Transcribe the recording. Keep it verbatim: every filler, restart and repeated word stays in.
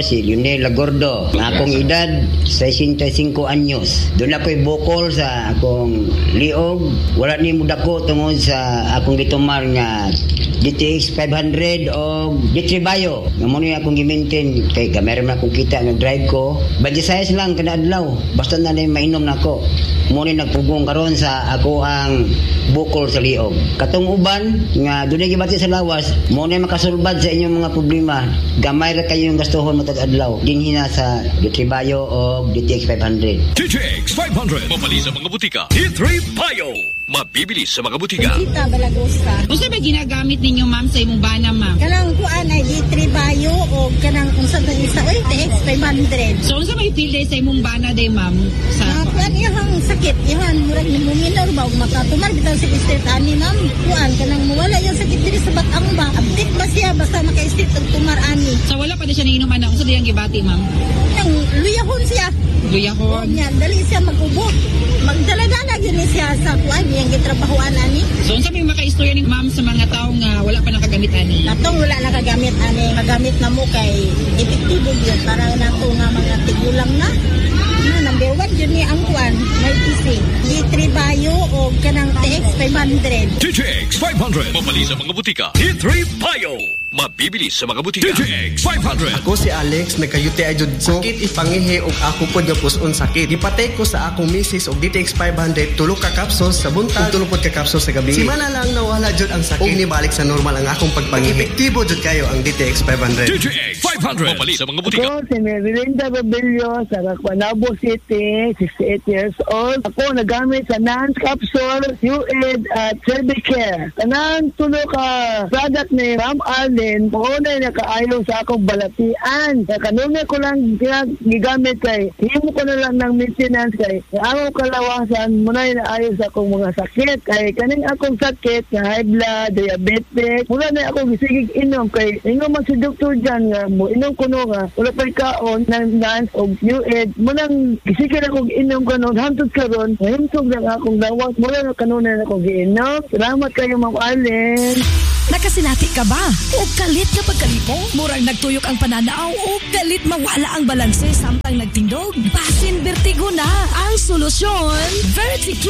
si Lionel Lagordo. Ang akong edad, sesenta y cinco anyos. Doon ako'y bukol sa akong liog. Wala ni mudako tungod sa akong gitumar nga D T X five hundred o D three Bayo. Nga muna yung akong gimintin. Kaya gamay rin akong kita ng drive ko. Badisayas lang kada adlaw. Basta na rin mainom na ako. Muna nagpugong karon sa ako ang bukol sa liog. Katong uban nga doon ay gibati sa lawas, muna makasulbad sa inyong mga problema. Gamay ra kayo yung gastuhon matag adlaw. Dinhina sa D three Bayo o D T X five hundred. D T X five hundred mabili sa mga butika. D three Bayo mabibili sa mga butika. Kita Balagosa. Unsa ba ginagamit ninyo ma'am sa imong bana ma'am? Kanang kuan ay D three Bayo o kanang unsa na isa oy D T X five hundred. So unsa may feel day sa imong bana day ma'am? Sa uh, kuan ihang sakit ihan murag ni muminaw ba ug makatumar bitaw sa street ani ma'am. Kuan kanang mawala yung sakit diri sa batang ba. Update ba siya basta maka-street og tumar ani. So wala pa na siya niinom ana unsa diyang gibati ma'am? Nang luyahon siya. Luyahon. Yan dali siya magubo. Magdala-dala gyud siya sa kuan yang gitrabahoan ani. So unsa may maka-istorya ni ma'am sa mga tawo nga wala pa nakagamit ani? Natong wala nakagamit ani, magamit na mo kay epektibo gyud para nato nga mga tigulang na. Na number one yun ni ang kuan, may P C. D three Bayo o kanang T X five hundred. D T X five hundred mabili sa mga butika. D three Bayo mabibili sa mga butika. D T X five hundred. Ako si Alex, nagkayuti ajud ko. Sakit ipangihi og ako pod nga puson sakit. Ipatay ko sa akong misis og D T X five hundred tulo ka capsules sa buntag, tulo pod ka capsules sa gabi. Si mana lang nawala jud ang sakit. Og nibalik sa normal ang akong pagpangihi. Epektibo jud kayo ang D T X five hundred. D T X five hundred mabili sa mga butika. Ako si Merinda Babelio sa Caguanabo City, sixty-eight years old. Ako nagamit sa Nance Capsule, U E D at Cervicare. Kanang tulo ka product ni Ram Arlen, paunay na kaayo sa akong balatian. Kaya kanuna ko lang gigamit kay, himo ko na lang ng maintenance kay, ang akong kalawasan, muna na ayo sa akong mga sakit. Kay kaning akong sakit, na high blood, diabetic, mula na akong gisigig inom kay, inom man si doktor dyan nga, mo inom ko no nga, wala pa ikaon ng Nance o U E D, munang gisigig akong inom ka nun, hantod ka ron, mahimtog lang akong lawas, mula na kanuna na akong giinom. Salamat kayo, Ma'am Arlen. Nakasinati ka ba? O galit na pagkalipong? Murang nagtuyok ang pananaw o galit mawala ang balanse samtang nagtindog? Basin Vertigo na ang solusyon. Vertigo.